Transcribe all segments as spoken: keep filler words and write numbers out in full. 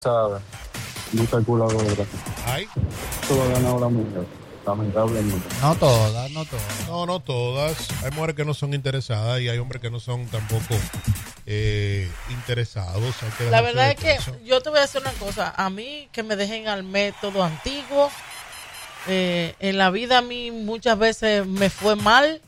Sabe, muy calculadora. Ay. Todo ha ganado la mujer, lamentablemente. No todas, no todas. No, no todas. Hay mujeres que no son interesadas y hay hombres que no son tampoco eh, interesados. Hay que la dejarse verdad de es que cosas. yo te voy a decir una cosa. A mí que me dejen al método antiguo. Eh, en la vida a mí muchas veces me fue mal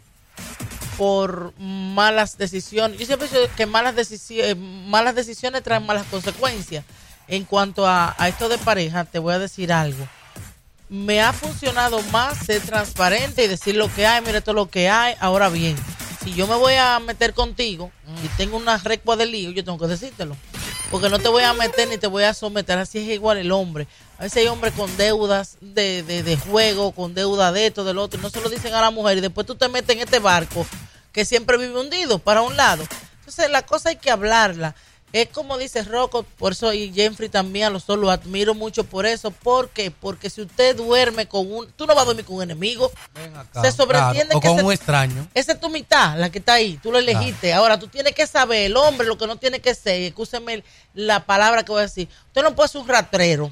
por malas decisiones. Yo siempre digo que malas decisiones, malas decisiones traen malas consecuencias. En cuanto a, a esto de pareja, te voy a decir algo. Me ha funcionado más ser transparente y decir lo que hay, mira todo lo que hay. Ahora bien, si yo me voy a meter contigo y tengo una recua de lío, yo tengo que decírtelo. Porque no te voy a meter ni te voy a someter. Así es igual el hombre. A veces hay hombres con deudas de, de, de juego, con deuda de esto, del otro. Y no se lo dicen a la mujer. Y después tú te metes en este barco que siempre vive hundido para un lado. Entonces la cosa hay que hablarla. Es como dice Rocco, por eso y Jeffrey también, a los dos lo admiro mucho por eso. ¿Por qué? Porque si usted duerme con un... Tú no vas a dormir con un enemigo. Ven acá, se sobreentiende claro, o que con ese, un extraño. Esa es tu mitad, la que está ahí. Tú lo elegiste. Claro. Ahora, tú tienes que saber, el hombre, lo que no tiene que ser. Escúcheme la palabra que voy a decir. Usted no puede ser un ratrero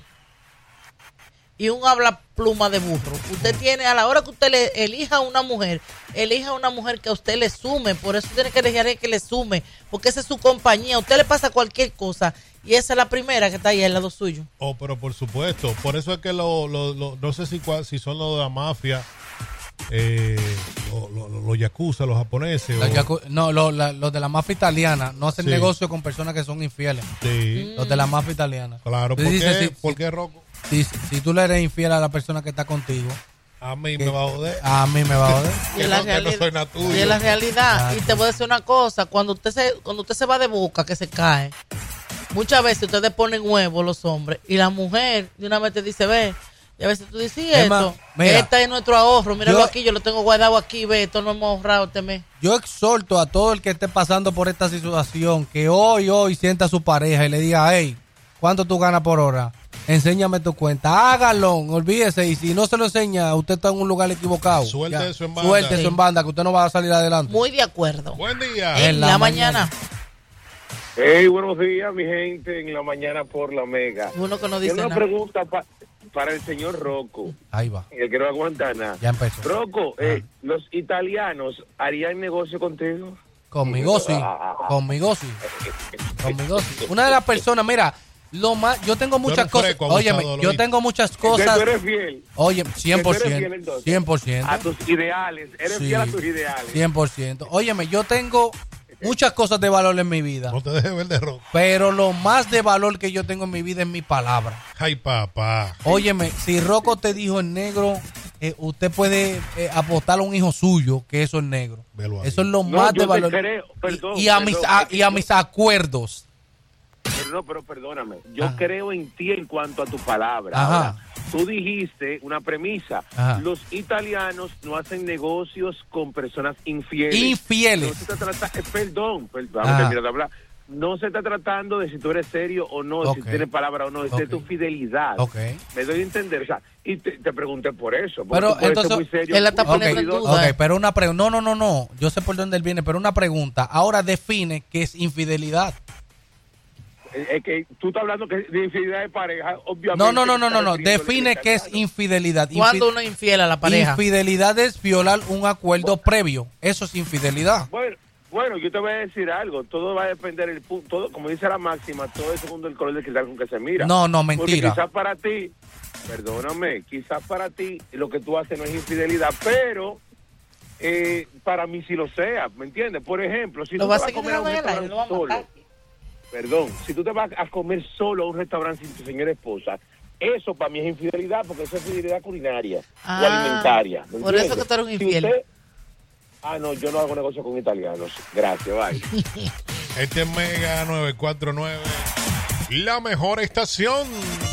y un habla pluma de burro. Usted tiene, a la hora que usted le elija a una mujer, elija a una mujer que a usted le sume. Por eso tiene que elegir a alguien que le sume, porque esa es su compañía. A usted le pasa cualquier cosa y esa es la primera que está ahí al lado suyo. Oh, pero por supuesto. Por eso es que lo, lo, lo, no sé si, cuál, si son los de la mafia, eh, los lo, lo, lo yakuza, los japoneses. Los o... yaku- no, los lo, lo de la mafia italiana no hacen Sí. negocio con personas que son infieles. Sí. Los de la mafia italiana. Claro, ¿por Entonces, qué, dice, si, ¿por qué, Rocco? Si, si tú le eres infiel a la persona que está contigo, A mí que, me va a joder. A mí me va a joder. Y es la, no, realidad, no soy nada tuyo. y es la realidad. Claro. Y te voy a decir una cosa, cuando usted se cuando usted se va de boca, que se cae, muchas veces ustedes ponen huevos los hombres y la mujer de una vez te dice, ve, y a veces tú dices, sí, Emma, esto, mira, este es nuestro ahorro, míralo yo, aquí, yo lo tengo guardado aquí, ve, esto no hemos ahorrado este mes. Yo exhorto a todo el que esté pasando por esta situación que hoy, hoy sienta a su pareja y le diga, hey, ¿cuánto tú ganas por hora? Enséñame tu cuenta, hágalo, olvídese, y si no se lo enseña, usted está en un lugar equivocado. Suelte ya. eso en banda. Suelte Sí. eso en banda, que usted no va a salir adelante. Muy de acuerdo. Buen día. En, En la, la mañana. mañana. Hey, buenos días, mi gente, en la mañana por la Mega. Uno que no Yo dice una nada. pregunta pa- para el señor Rocco, Ahí va, el que no aguanta nada. ya empezó. Rocco, eh, ¿los italianos harían negocio contigo? Conmigo sí, conmigo sí, conmigo sí. Una de las personas, mira, lo más, yo tengo muchas eres cosas, freco, abusado, óyeme, lo yo vi. tengo muchas Entonces, cosas, tú eres fiel oye, cien por Que tú eres fiel, ciento, entonces. cien por ciento, a tus ideales, eres Sí. fiel a tus ideales. cien por ciento. Óyeme, yo tengo muchas cosas de valor en mi vida, No te dejes ver de Rocco. pero lo más de valor que yo tengo en mi vida es mi palabra. Ay, papá. Óyeme, si Rocco te dijo en negro, eh, usted puede eh, apostar a un hijo suyo que eso es negro. Velo ahí. Eso es lo No, más yo de te valor. creo, perdón, y, y a mis, perdón, a- es que y a yo- mis acuerdos. Pero no, pero perdóname, yo Ajá. creo en ti en cuanto a tu palabra. Ajá. Ahora, tú dijiste una premisa, Ajá. los italianos no hacen negocios con personas infieles. Infieles. No se está trata- eh, perdón, perdón, vamos Ajá. a terminar de hablar. No se está tratando de si tú eres serio o no, Ok. si tienes palabra o no, es de Ok. tu fidelidad. Ok. Me doy a entender, o sea, y te, te pregunté por eso. porque Pero tú puedes ser entonces, muy serio, él la está muy poniendo en cumplidor. duda. Ok, pero una pregunta. No, no, no, no. Yo sé por dónde él viene, pero una pregunta. Ahora define qué es infidelidad. Es es que tú estás hablando que de infidelidad de pareja, obviamente. No, no, no, no, te no, estás no. refiriendo a lo Define que qué es está hablando. infidelidad. ¿Cuándo Infi- uno es infiel a la pareja? Infidelidad es violar un acuerdo previo. Eso es infidelidad. Bueno, bueno, yo te voy a decir algo. Todo va a depender el punto. Todo, como dice la máxima, todo es segundo el color de cristal con que se mira. No, no, mentira. Porque quizás para ti, perdóname, quizás para ti lo que tú haces no es infidelidad, pero eh, para mí sí lo sea, ¿me entiendes? Por ejemplo, si Lo tú va te a vas a seguir comer a un dando en el aire, restaurante lo va a solo, matar. perdón, si tú te vas a comer solo a un restaurante sin tu señora esposa, eso para mí es infidelidad, porque eso es infidelidad culinaria o Ah, alimentaria. ¿me por eso entiendes? que tú eres un Si infiel. usted- ah, no, yo no hago negocio con italianos. Gracias, bye. Este es Mega nueve cuatro nueve. La mejor estación.